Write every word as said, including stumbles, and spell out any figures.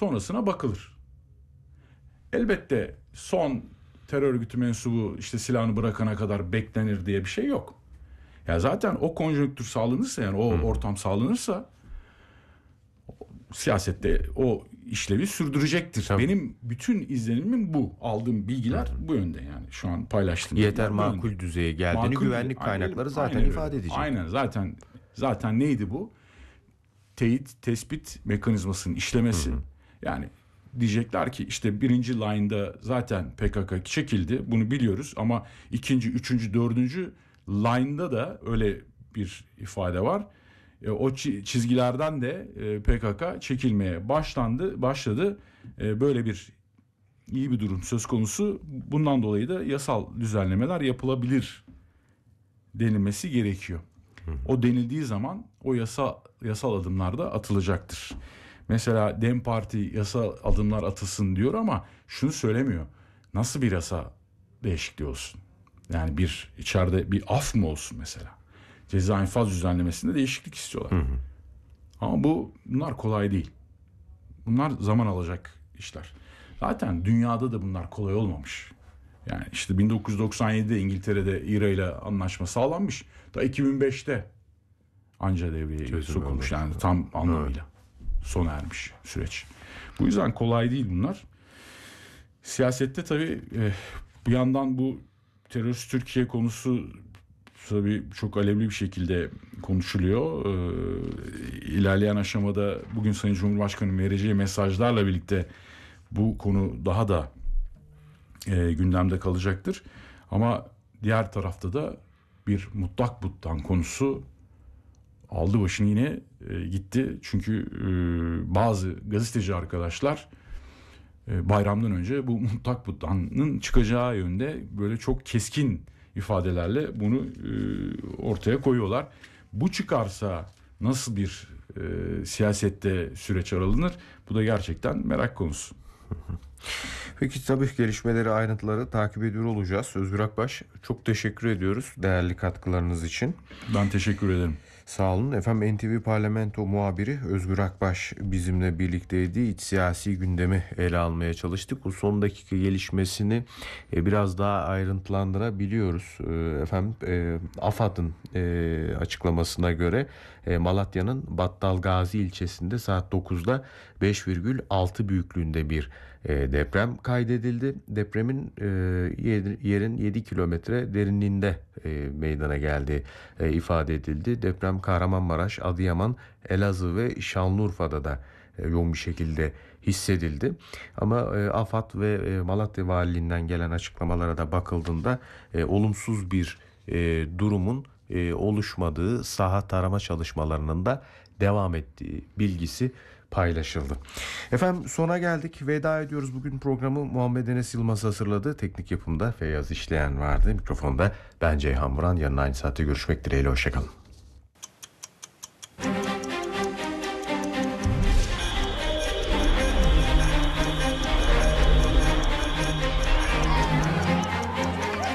sonrasına bakılır. Elbette son terör örgütü mensubu işte silahını bırakana kadar beklenir diye bir şey yok. Ya zaten o konjonktür sağlanırsa, yani o Hı. ortam sağlanırsa siyasette o işlevi sürdürecektir. Tabii. Benim bütün izlenimim bu. Aldığım bilgiler Hı. bu yönde, yani şu an paylaştığım. Yeter makul yönde. Düzeye geldiğini makul, güvenlik kaynakları aynen, zaten aynen ifade edecek. Aynen zaten zaten neydi bu? Teyit, tespit mekanizmasının işlemesi. Hı. Yani diyecekler ki işte birinci line'da zaten P K K çekildi. Bunu biliyoruz ama ikinci, üçüncü, dördüncü line'da da öyle bir ifade var. E, o çizgilerden de e, P K K çekilmeye başlandı, başladı. E, böyle bir iyi bir durum söz konusu. Bundan dolayı da yasal düzenlemeler yapılabilir denilmesi gerekiyor. Hı. O denildiği zaman o yasa yasal adımlar da atılacaktır. Mesela DEM Parti yasal adımlar atılsın diyor ama şunu söylemiyor. Nasıl bir yasa değişikliği olsun? Yani bir içeride bir af mı olsun mesela? Ceza infaz düzenlemesinde değişiklik istiyorlar. Hı hı. Ama bu bunlar kolay değil. Bunlar zaman alacak işler. Zaten dünyada da bunlar kolay olmamış. Yani işte bin dokuz yüz doksan yedide İngiltere'de İ R A ile anlaşma sağlanmış. Da iki bin beşte anca devreye sokulmuş. Yani tam anlamıyla evet. sona ermiş süreç. Bu yüzden kolay değil bunlar. Siyasette tabii e, bir yandan bu terörist Türkiye konusu tabii çok alevli bir şekilde konuşuluyor. Ee, ilerleyen aşamada bugün Sayın Cumhurbaşkanı'nın vereceği mesajlarla birlikte bu konu daha da e, gündemde kalacaktır. Ama diğer tarafta da bir mutlak buttan konusu aldı başını yine e, gitti. Çünkü e, bazı gazeteci arkadaşlar e, bayramdan önce bu mutlak buttanın çıkacağı yönde böyle çok keskin ifadelerle bunu e, ortaya koyuyorlar. Bu çıkarsa nasıl bir e, siyasette süreç aralınır? Bu da gerçekten merak konusu. Peki tabii gelişmeleri, ayrıntıları takip ediyor olacağız. Özgür Akbaş, çok teşekkür ediyoruz değerli katkılarınız için. Ben teşekkür ederim. Sağ olun. Efendim N T V Parlamento muhabiri Özgür Akbaş bizimle birlikteydi. İç siyasi gündemi ele almaya çalıştık. Bu son dakika gelişmesini biraz daha ayrıntılandırabiliyoruz. Efendim AFAD'ın açıklamasına göre Malatya'nın Battalgazi ilçesinde saat dokuzda beş virgül altı büyüklüğünde bir deprem kaydedildi. Depremin yerin yedi kilometre derinliğinde meydana geldiği ifade edildi. Deprem Kahramanmaraş, Adıyaman, Elazığ ve Şanlıurfa'da da yoğun bir şekilde hissedildi. Ama AFAD ve Malatya Valiliğinden gelen açıklamalara da bakıldığında olumsuz bir durumun oluşmadığı, saha tarama çalışmalarının da devam ettiği bilgisi paylaşıldı. Efendim sona geldik. Veda ediyoruz. Bugün programı Muhammed Enes Yılmaz hazırladı. Teknik yapımda Feyyaz İşleyen vardı. Mikrofonda ben Ceyhan Vuran. Yarın aynı saatte görüşmek dileğiyle. Hoşçakalın.